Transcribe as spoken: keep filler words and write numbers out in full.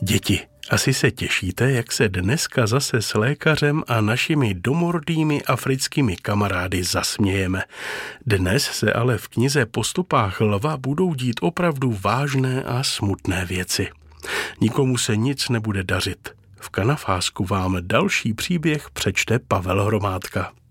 Děti, asi se těšíte, jak se dneska zase s lékařem a našimi domorodými africkými kamarády zasmějeme. Dnes se ale v knize Po stopách lva budou dít opravdu vážné a smutné věci. Nikomu se nic nebude dařit. V Kanafásku vám další příběh přečte Pavel Hromádka.